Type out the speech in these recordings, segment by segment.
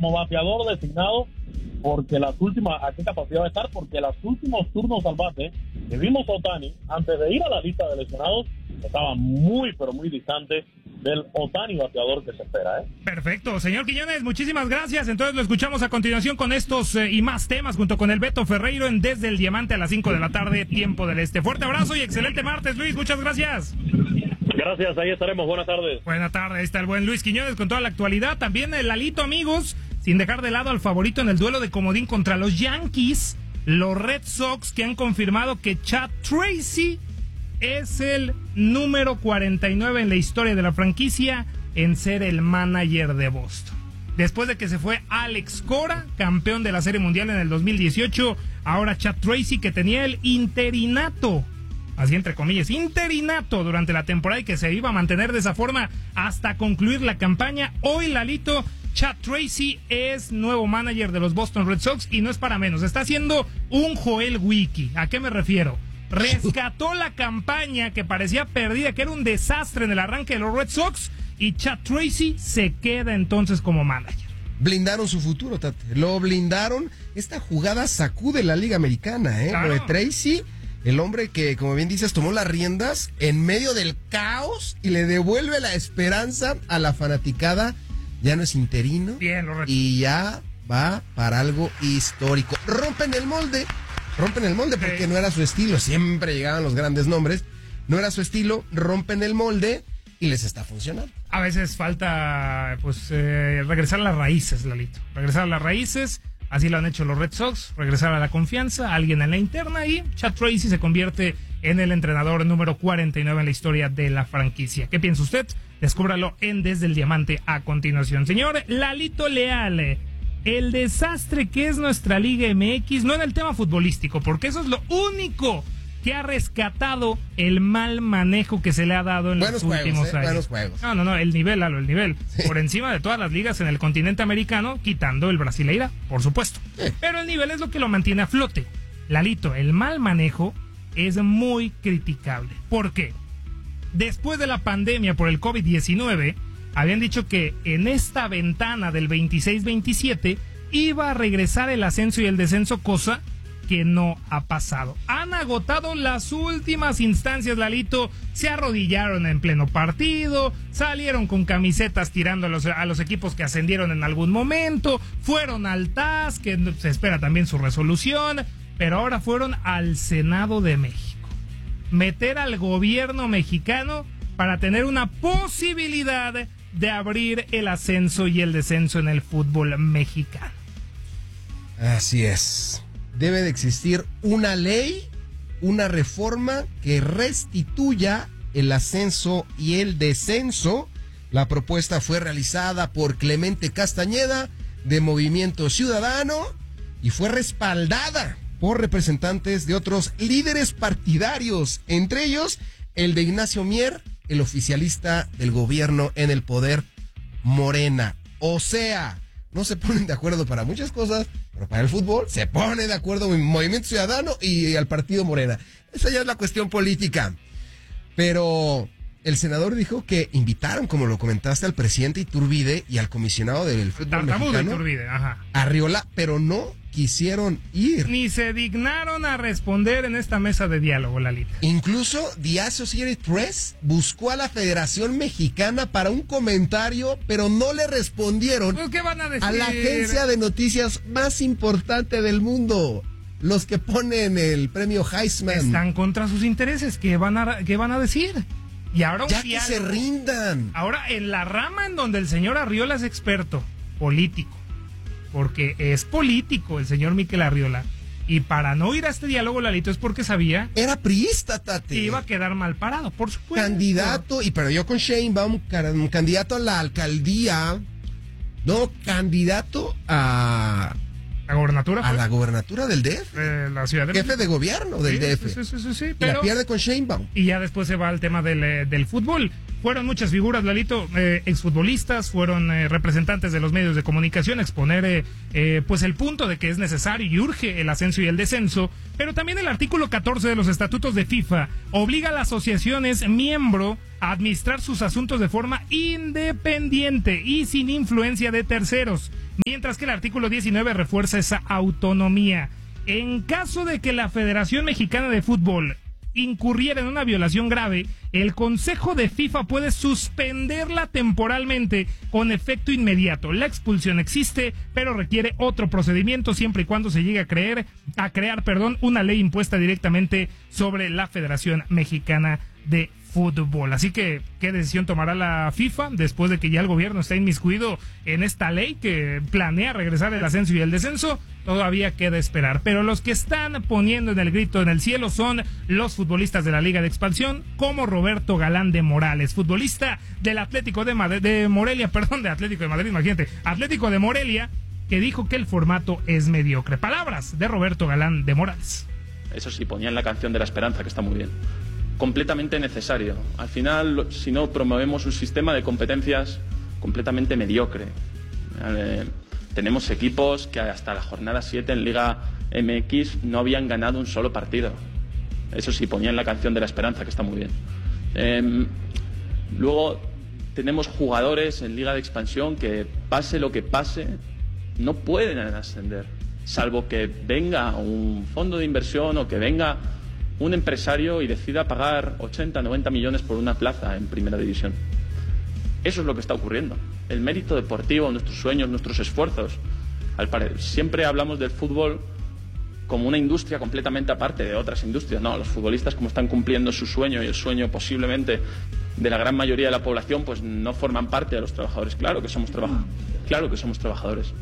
como bateador designado, porque ¿a qué capacidad va a estar? Porque los últimos turnos al bate que vimos Ohtani, antes de ir a la lista de lesionados, estaba muy, pero muy distante del Ohtani bateador que se espera, Perfecto, señor Quiñones, muchísimas gracias. Entonces lo escuchamos a continuación con estos y más temas junto con el Beto Ferreiro en Desde el Diamante a las 5 de la tarde, tiempo del este. Fuerte abrazo y excelente martes, Luis, muchas gracias. Gracias, ahí estaremos, buenas tardes. Buenas tardes, ahí está el buen Luis Quiñones con toda la actualidad. También el Lalito, amigos, sin dejar de lado al favorito en el duelo de comodín contra los Yankees, los Red Sox, que han confirmado que Chad Tracy es el número 49 en la historia de la franquicia en ser el manager de Boston. Después de que se fue Alex Cora, campeón de la Serie Mundial en el 2018, ahora Chad Tracy, que tenía el interinato, así entre comillas, interinato durante la temporada y que se iba a mantener de esa forma hasta concluir la campaña. Hoy, Lalito, Chad Tracy es nuevo manager de los Boston Red Sox y no es para menos, está haciendo un Joel Wiki. ¿A qué me refiero? Rescató la campaña que parecía perdida, que era un desastre en el arranque de los Red Sox, y Chad Tracy se queda entonces como manager. Blindaron su futuro, Tate. Lo blindaron. Esta jugada sacude la Liga Americana, Claro. Lo de Tracy, el hombre que, como bien dices, tomó las riendas en medio del caos y le devuelve la esperanza a la fanaticada. Ya no es interino. Bien, lo y ya va para algo histórico. Rompen el molde porque no era su estilo. Siempre llegaban los grandes nombres. No era su estilo, rompen el molde y les está funcionando. A veces falta, regresar a las raíces, Lalito. Regresar a las raíces, así lo han hecho los Red Sox, regresar a la confianza, alguien en la interna, y Chad Tracy se convierte en el entrenador número 49 en la historia de la franquicia. ¿Qué piensa usted? Descúbralo en Desde el Diamante a continuación. Señor Lalito Leal, el desastre que es nuestra Liga MX, no en el tema futbolístico, porque eso es lo único que ha rescatado el mal manejo que se le ha dado en los últimos años. Buenos juegos. No, el nivel, Lalo, el nivel. Sí. Por encima de todas las ligas en el continente americano, quitando el Brasileira, por supuesto. Sí. Pero el nivel es lo que lo mantiene a flote. Lalito, el mal manejo es muy criticable. ¿Por qué? Después de la pandemia por el COVID-19, habían dicho que en esta ventana del 26-27 iba a regresar el ascenso y el descenso, cosa que no ha pasado. Han agotado las últimas instancias, Lalito, se arrodillaron en pleno partido, salieron con camisetas tirando a los equipos que ascendieron en algún momento, fueron al TAS, que se espera también su resolución, pero ahora fueron al Senado de México. Meter al gobierno mexicano para tener una posibilidad de abrir el ascenso y el descenso en el fútbol mexicano. Así es. Debe de existir una ley, una reforma que restituya el ascenso y el descenso. La propuesta fue realizada por Clemente Castañeda de Movimiento Ciudadano y fue respaldada por representantes de otros líderes partidarios, entre ellos el de Ignacio Mier, el oficialista del gobierno en el poder, Morena. O sea, no se ponen de acuerdo para muchas cosas, pero para el fútbol se pone de acuerdo el Movimiento Ciudadano y al partido Morena. Esa ya es la cuestión política. Pero el senador dijo que invitaron, como lo comentaste, al presidente Iturbide y al comisionado del fútbol mexicano, Iturbide, Arriola, pero no quisieron ir. Ni se dignaron a responder en esta mesa de diálogo, Lalita. Incluso The Associated Press buscó a la Federación Mexicana para un comentario, pero no le respondieron. Pues, ¿qué van a decir? A la agencia de noticias más importante del mundo, los que ponen el premio Heisman. Están contra sus intereses. ¿Qué van a decir? Y ahora ya que se rindan. Ahora, en la rama en donde el señor Arriola es experto, político, porque es político el señor Miquel Arriola, y para no ir a este diálogo, Lalito, es porque sabía... Era priista, Tate. Que iba a quedar mal parado, por supuesto. Candidato, y perdió con Sheinbaum, candidato a la alcaldía, no, candidato a... ¿La gobernatura? A la gobernatura del DF. La ciudad de Jefe de gobierno del DF. Sí, pero... Y la pierde con Sheinbaum. Y ya después se va al tema del fútbol. Fueron muchas figuras, Lalito, exfutbolistas, fueron representantes de los medios de comunicación, exponer pues el punto de que es necesario y urge el ascenso y el descenso, pero también el artículo 14 de los estatutos de FIFA obliga a las asociaciones miembro a administrar sus asuntos de forma independiente y sin influencia de terceros. mientras que el artículo 19 refuerza esa autonomía. En caso de que la Federación Mexicana de Fútbol incurriera en una violación grave, el Consejo de FIFA puede suspenderla temporalmente con efecto inmediato. La expulsión existe, pero requiere otro procedimiento siempre y cuando se llegue a crear una ley impuesta directamente sobre la Federación Mexicana de Fútbol. Así que, ¿qué decisión tomará la FIFA después de que ya el gobierno está inmiscuido en esta ley que planea regresar el ascenso y el descenso? Todavía queda esperar. Pero los que están poniendo en el grito en el cielo son los futbolistas de la Liga de Expansión, como Roberto Galán de Morales, futbolista del Atlético de Madrid, de Atlético de Madrid, imagínate, Atlético de Morelia, que dijo que el formato es mediocre. Palabras de Roberto Galán de Morales. Eso sí, ponían la canción de la esperanza, que está muy bien. Completamente necesario. Al final, si no, promovemos un sistema de competencias completamente mediocre. Tenemos equipos que hasta la jornada 7 en Liga MX no habían ganado un solo partido. Eso sí, ponían la canción de la esperanza, que está muy bien. Luego tenemos jugadores en Liga de Expansión que, pase lo que pase, no pueden ascender, salvo que venga un fondo de inversión o que venga un empresario y decida pagar 80, 90 millones por una plaza en Primera División. Eso es lo que está ocurriendo. El mérito deportivo, nuestros sueños, nuestros esfuerzos. Siempre hablamos del fútbol como una industria completamente aparte de otras industrias. No, los futbolistas, como están cumpliendo su sueño y el sueño posiblemente de la gran mayoría de la población, pues no forman parte de los trabajadores. Claro que somos trabajadores.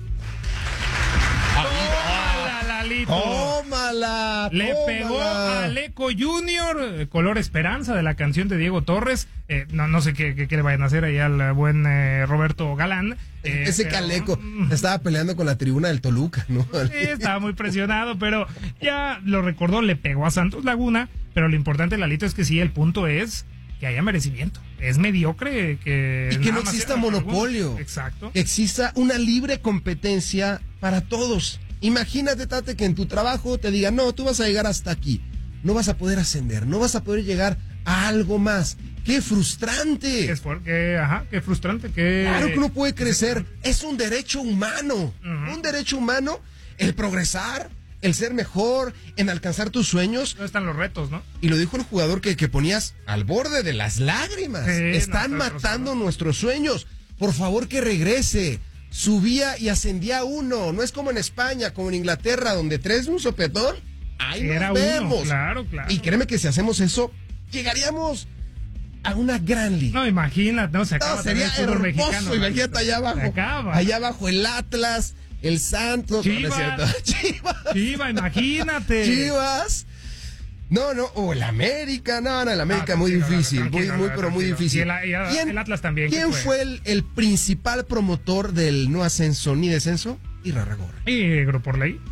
¡Tómala! Le pegó a Leco Junior, color esperanza de la canción de Diego Torres. No sé qué le vayan a hacer ahí al buen Roberto Galán. Ese Caleco estaba peleando con la tribuna del Toluca, ¿no? Sí, estaba muy presionado, pero ya lo recordó, le pegó a Santos Laguna. Pero lo importante, Lalito, es que sí, el punto es que haya merecimiento. Es mediocre que... Y que no exista monopolio. Exacto. Que exista una libre competencia para todos. Imagínate, Tate, que en tu trabajo te digan, no, tú vas a llegar hasta aquí. No vas a poder ascender, no vas a poder llegar a algo más. ¡Qué frustrante! Qué frustrante. Claro que uno puede crecer. Es un derecho humano. Un derecho humano el progresar, el ser mejor, en alcanzar tus sueños. ¿Dónde están los retos, no? Y lo dijo el jugador que ponías al borde de las lágrimas. Sí, están matando nuestros sueños. Por favor, que regrese. Subía y ascendía uno. No es como en España, como en Inglaterra, donde traes un sopetón. Ahí nos vemos. Claro. Y créeme que si hacemos eso, llegaríamos a una gran liga. No, imagínate, no se acaba. Sería el fútbol hermoso. mexicano. Imagínate allá abajo. Se acaba. Allá abajo el Atlas, el Santos. Chivas. No es cierto. Chivas, imagínate. Chivas. No, o el América. No, el América muy difícil. Muy difícil. Y el Atlas también. ¿Quién fue el principal promotor del no ascenso ni descenso? Irra Ragorra. Y Grupo Orlegui.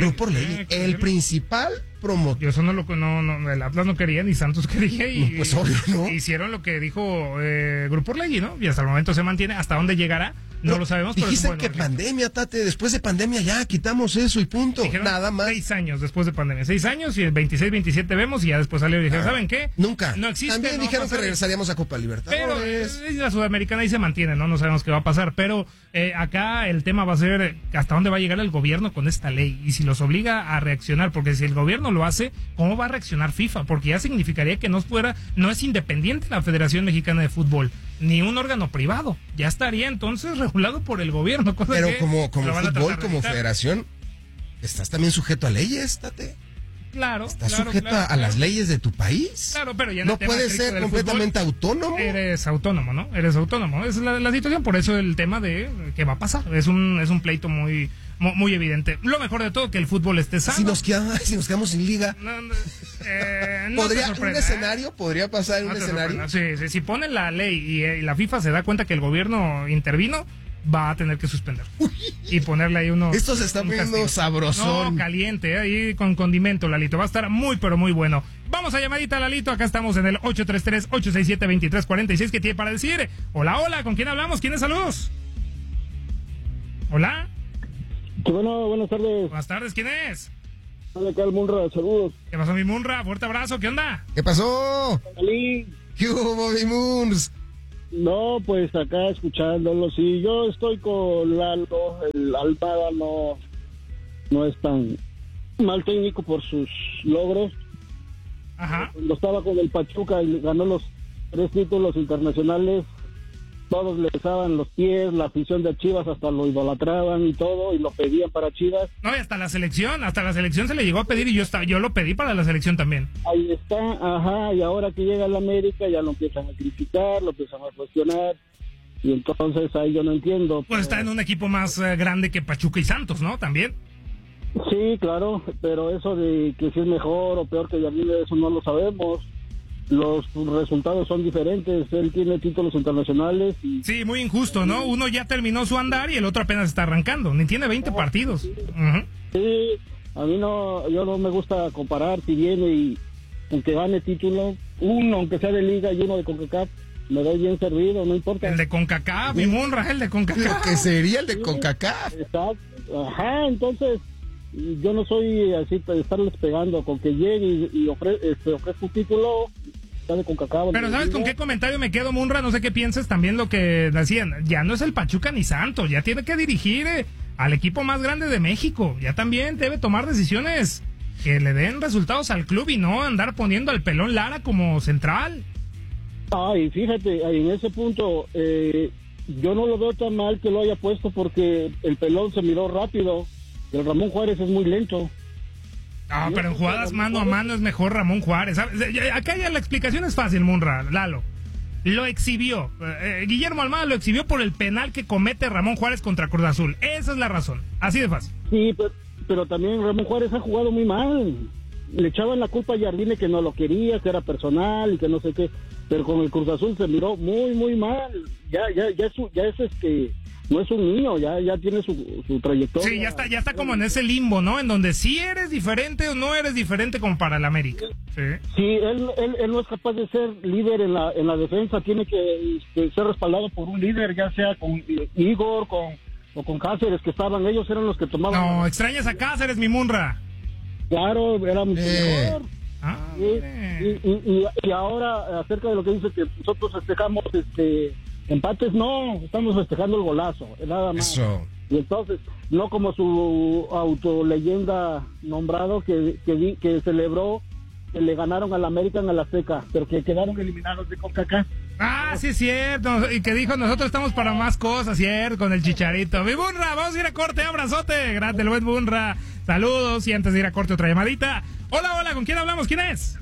El principal promotor. Yo eso el Atlas no quería, ni Santos quería. Y pues obvio, ¿no? Hicieron lo que dijo Grupo Orlegui, ¿no? Y hasta el momento se mantiene. ¿Hasta dónde llegará? No lo sabemos. Dijiste pero que pandemia, Tate. Después de pandemia ya quitamos eso y punto. Dijeron nada más. 6 años después de pandemia. 6 años y el 26, 27 vemos y ya después salió y dijeron, ¿saben qué? Nunca. No existe. También dijeron que regresaríamos a Copa Libertadores. Pero la Sudamericana ahí se mantiene, ¿no? No sabemos qué va a pasar. Pero acá el tema va a ser hasta dónde va a llegar el gobierno con esta ley y si los obliga a reaccionar. Porque si el gobierno lo hace, ¿cómo va a reaccionar FIFA? Porque ya significaría que no es independiente la Federación Mexicana de Fútbol, ni un órgano privado. Ya estaría entonces regulado por el gobierno. Pero como fútbol, como federación, estás también sujeto a leyes, Tate. Claro. Estás sujeto a las leyes de tu país. Claro, pero ya no puedes ser completamente autónomo. Eres autónomo, ¿no? Esa es la situación. Por eso el tema de qué va a pasar. Es un pleito muy evidente. Lo mejor de todo, que el fútbol esté sano. Si nos quedamos sin liga. ¿Podría pasar un escenario? Sí, si ponen la ley y la FIFA se da cuenta que el gobierno intervino, va a tener que suspender. Y ponerle ahí Esto se está poniendo sabrosón. No, caliente, ahí con condimento, Lalito. Va a estar muy, pero muy bueno. Vamos a llamadita, Lalito. Acá estamos en el 833-867-2346. ¿Qué tiene para decir? Hola, ¿con quién hablamos? ¿Quiénes saludos? Hola. Bueno, buenas tardes. Buenas tardes, ¿quién es? Hola, acá el Munra, saludos. ¿Qué pasó, mi Munra? Fuerte abrazo, ¿qué onda? ¿Qué pasó? Ali. ¿Qué hubo, mi Moons? No, pues acá escuchándolos. Y yo estoy con Lalo. El Almada no es tan mal técnico por sus logros. Ajá. Cuando estaba con el Pachuca y ganó los 3 títulos internacionales, todos le besaban los pies, la afición de Chivas hasta lo idolatraban y todo, y lo pedían para Chivas. No, y hasta la selección se le llegó a pedir y yo lo pedí para la selección también. Ahí está, ajá, y ahora que llega a la América ya lo empiezan a criticar, lo empiezan a cuestionar, y entonces ahí yo no entiendo. Pues está en un equipo más grande que Pachuca y Santos, ¿no? También. Sí, claro, pero eso de que si es mejor o peor que Jardine, eso no lo sabemos. Los resultados son diferentes. Él tiene títulos internacionales y... Sí, muy injusto, ¿no? Uno ya terminó su andar y el otro apenas está arrancando. Ni tiene 20 partidos. Uh-huh. Sí, a mí yo no me gusta comparar. Si viene y aunque gane título, uno aunque sea de liga y uno de CONCACAF, me doy bien servido, no importa. El de CONCACAF, mi Munra, el de CONCACAF. Lo que sería el de CONCACAF. Exacto, ajá, entonces yo no soy así de estarles pegando con que llegue y ofrezca un título de CONCACAF. Pero ¿sabes con qué comentario me quedo, Munra? No sé qué pienses también lo que decían. Ya no es el Pachuca ni Santos, ya tiene que dirigir al equipo más grande de México. Ya también debe tomar decisiones que le den resultados al club y no andar poniendo al Pelón Lara como central. Ay, fíjate, en ese punto yo no lo veo tan mal que lo haya puesto porque el Pelón se miró rápido. El Ramón Juárez es muy lento. Ah, pero en jugadas mano a mano es mejor Ramón Juárez. Acá ya la explicación es fácil, Munra, Lalo. Lo exhibió. Guillermo Almada lo exhibió por el penal que comete Ramón Juárez contra Cruz Azul. Esa es la razón. Así de fácil. Sí, pero también Ramón Juárez ha jugado muy mal. Le echaban la culpa a Jardine que no lo quería, que era personal y que no sé qué. Pero con el Cruz Azul se miró muy, muy mal. Ya es no es un niño, ya tiene su trayectoria. Sí, ya está como en ese limbo, ¿no? En donde sí eres diferente o no eres diferente como para el América. Sí, él no es capaz de ser líder en la defensa, tiene que ser respaldado por un líder, ya sea con Igor o con Cáceres, que ellos eran los que tomaban. No, extrañas a Cáceres, mi Munra. Claro, era mucho mejor. Y ahora, acerca de lo que dice que nosotros festejamos empates, no, estamos festejando el golazo, nada más. Eso. Y entonces, no como su autoleyenda nombrado que celebró que le ganaron al América en el Azteca, pero que quedaron eliminados de CONCACAF. Ah, sí es cierto, y que dijo, nosotros estamos para más cosas, cierto, con el Chicharito. Mi Munra, vamos a ir a corte, abrazote, grande el buen Munra. Saludos, y antes de ir a corte otra llamadita. Hola, ¿con quién hablamos? ¿Quién es?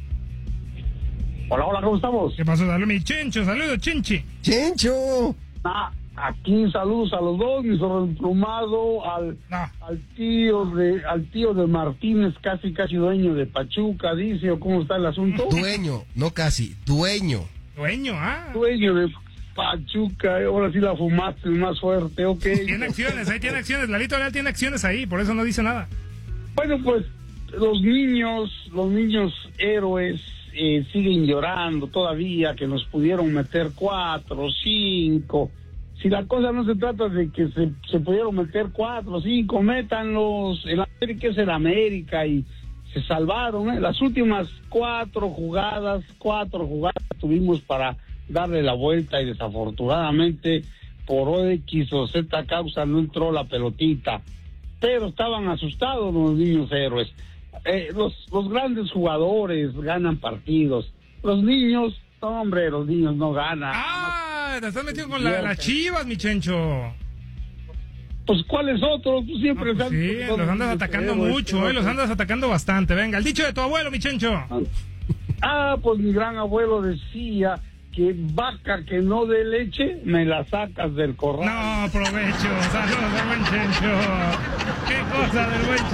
Hola, ¿cómo estamos? ¿Qué pasó? Saludos, mi Chencho, saludos, Chinchi. ¡Chencho! Aquí saludos a los dos, mi sorprumado, al tío de Martínez, casi dueño de Pachuca, dice, o cómo está el asunto. Dueño, no casi, dueño. Dueño de Pachuca, ahora sí la fumaste más fuerte, ok. Tiene acciones, Lalito Leal tiene acciones ahí, por eso no dice nada. Bueno, pues, los niños héroes, siguen llorando todavía que nos pudieron meter 4, 5. Si la cosa no se trata de que se pudieron meter 4, 5, métanlos. El América es el América y se salvaron. Las últimas 4 jugadas tuvimos para darle la vuelta y desafortunadamente por X o Z causa no entró la pelotita. Pero estaban asustados los niños héroes. Los grandes jugadores ganan partidos. Los niños, hombre, los niños no ganan. Te estás metiendo con las Chivas, mi Chencho. Pues, ¿cuáles otros? Tú siempre sí, los andas atacando mucho, los andas atacando bastante. Venga, el dicho de tu abuelo, mi Chencho. Pues mi gran abuelo decía que vaca que no dé leche, me la sacas del corral. No, provecho. Saludos al buen Chencho. Qué cosa del buen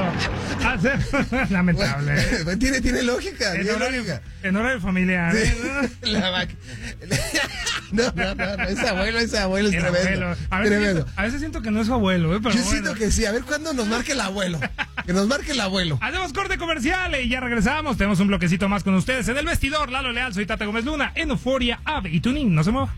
Chencho. Lamentable. Bueno, tiene lógica. En horario familiar. Sí. La vaca. No, ese abuelo es tremendo. Tremendo. A veces siento que no es su abuelo, pero yo siento que sí. A ver cuándo nos marque el abuelo. Que nos marque el abuelo. Hacemos corte comercial y ya regresamos. Tenemos un bloquecito más con ustedes en El Vestidor. Lalo Leal, soy Tata Gómez Luna. En Euforia, Ave y Tuning. No se mueva.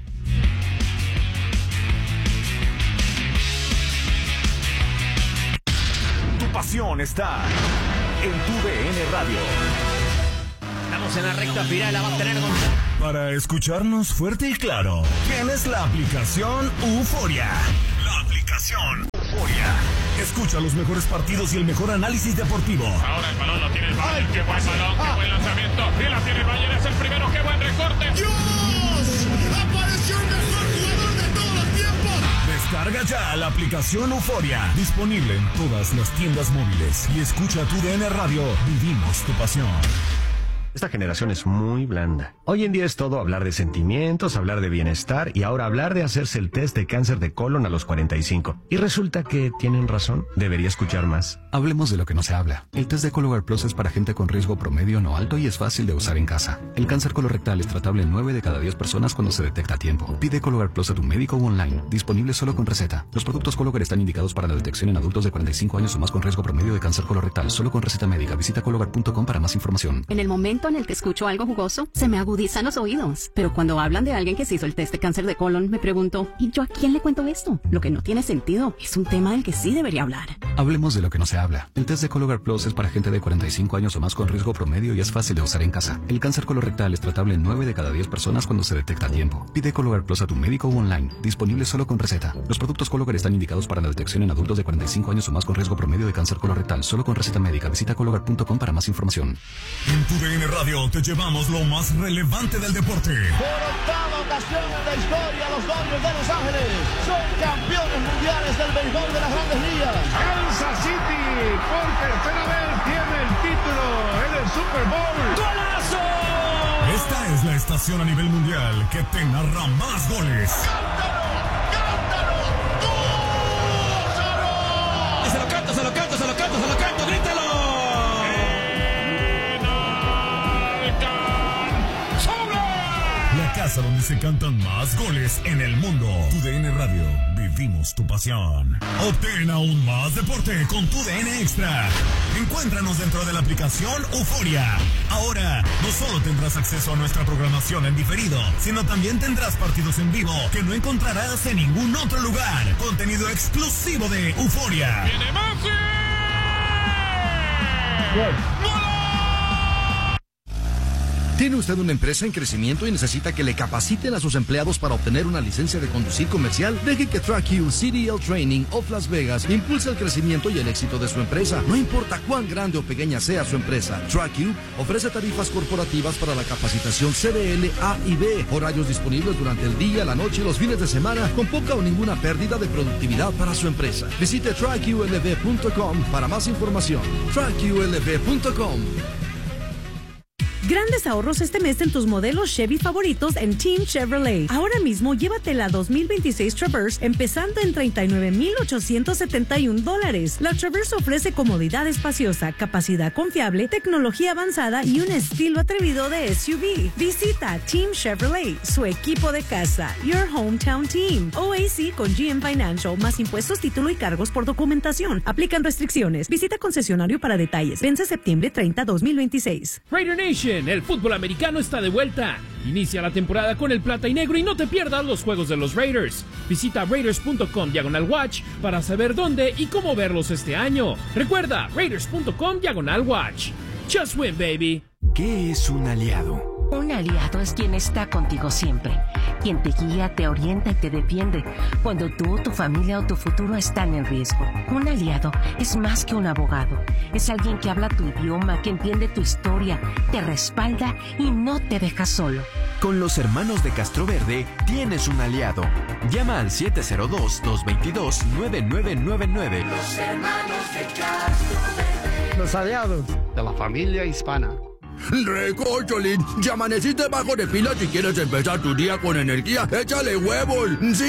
Tu pasión está en tu DN Radio. Estamos en la recta final, la va a tener Gonzalo. Para escucharnos fuerte y claro, tienes la aplicación Euforia. La aplicación Euforia. Escucha los mejores partidos y el mejor análisis deportivo. Ahora el balón lo tiene el Bayern. ¡Qué buen balón! ¡Qué buen lanzamiento! Y la tiene el Bayern, es el primero. ¡Qué buen recorte! ¡Dios! ¡Apareció el mejor jugador de todos los tiempos! Descarga ya la aplicación Euforia. Disponible en todas las tiendas móviles. Y escucha tu DN Radio. Vivimos tu pasión. Esta generación es muy blanda. Hoy en día es todo hablar de sentimientos, hablar de bienestar y ahora hablar de hacerse el test de cáncer de colon a los 45. Y resulta que tienen razón. Debería escuchar más. Hablemos de lo que no se habla. El test de Cologuard Plus es para gente con riesgo promedio no alto y es fácil de usar en casa. El cáncer colorectal es tratable en 9 de cada 10 personas cuando se detecta a tiempo. Pide Cologuard Plus a tu médico o online. Disponible solo con receta. Los productos Cologuard están indicados para la detección en adultos de 45 años o más con riesgo promedio de cáncer colorectal. Solo con receta médica. Visita cologuard.com para más información. En el momento en el que escucho algo jugoso, se me agudizan los oídos. Pero cuando hablan de alguien que se hizo el test de cáncer de colon, me pregunto, ¿y yo a quién le cuento esto? Lo que no tiene sentido. Es un tema del que sí debería hablar. Hablemos de lo que no se habla. El test de Cologuard Plus es para gente de 45 años o más con riesgo promedio y es fácil de usar en casa. El cáncer colorectal es tratable en 9 de cada 10 personas cuando se detecta a tiempo. Pide Cologuard Plus a tu médico o online. Disponible solo con receta. Los productos Cologuard están indicados para la detección en adultos de 45 años o más con riesgo promedio de cáncer colorectal. Solo con receta médica. Visita cologuard.com para más información. En tu DN Radio te llevamos lo más relevante del deporte. Por octava ocasión en la historia, los Dodgers de Los Ángeles son campeones mundiales del béisbol de las Grandes Ligas. Kansas City por tercera vez tiene el título en el Super Bowl. ¡Golazo! Esta es la estación a nivel mundial que te narra más goles. ¡Cántalo! ¡Cántalo! ¡Gózalo! Se lo canto, se lo canto, se lo canto, se lo canto, grítalo. La casa donde se cantan más goles en el mundo. Tu DN Radio, vivimos tu pasión. Obtén aún más deporte con tu DN Extra. Encuéntranos dentro de la aplicación Euforia. Ahora, no solo tendrás acceso a nuestra programación en diferido, sino también tendrás partidos en vivo que no encontrarás en ningún otro lugar. Contenido exclusivo de Euforia. ¡Viene Messi! ¿Tiene usted una empresa en crecimiento y necesita que le capaciten a sus empleados para obtener una licencia de conducir comercial? Deje que TrackU CDL Training of Las Vegas impulse el crecimiento y el éxito de su empresa. No importa cuán grande o pequeña sea su empresa, TrackU ofrece tarifas corporativas para la capacitación CDL A y B, horarios disponibles durante el día, la noche y los fines de semana, con poca o ninguna pérdida de productividad para su empresa. Visite TrackULV.com para más información. TrackULV.com. Grandes ahorros este mes en tus modelos Chevy favoritos en Team Chevrolet. Ahora mismo llévate la 2026 Traverse empezando en $39,871. La Traverse ofrece comodidad espaciosa, capacidad confiable, tecnología avanzada y un estilo atrevido de SUV. Visita Team Chevrolet, su equipo de casa. Your Hometown Team. OAC con GM Financial, más impuestos, título y cargos por documentación. Aplican restricciones. Visita concesionario para detalles. Vence septiembre 30, 2026. Raider Nation, el fútbol americano está de vuelta. Inicia la temporada con el plata y negro y no te pierdas los juegos de los Raiders. Visita raiders.com/watch para saber dónde y cómo verlos este año. Recuerda, raiders.com/watch. Just win, baby. ¿Qué es un aliado? Un aliado es quien está contigo siempre, quien te guía, te orienta y te defiende cuando tú, tu familia o tu futuro están en riesgo. Un aliado es más que un abogado, es alguien que habla tu idioma, que entiende tu historia, te respalda y no te deja solo. Con los hermanos de Castro Verde tienes un aliado. Llama al 702-222-9999. Los hermanos de Castro Verde. Los aliados de la familia hispana. Recocholín, ya amaneciste bajo de pila. Si quieres empezar tu día con energía, échale huevos. Sí,